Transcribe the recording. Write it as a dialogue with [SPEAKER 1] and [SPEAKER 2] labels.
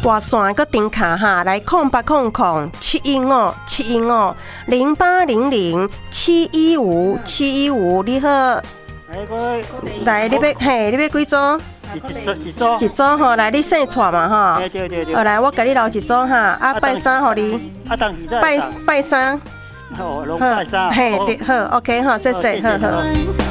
[SPEAKER 1] 挂线个电卡哈，来0800-715-715，0800-715-715，你好。来，你要几组？一组吼，来你姓蔡嘛吼？对。好，来我给你留一组哈，啊拜三互你。拜三。好，嘿，好 ，OK 哈，谢谢，好。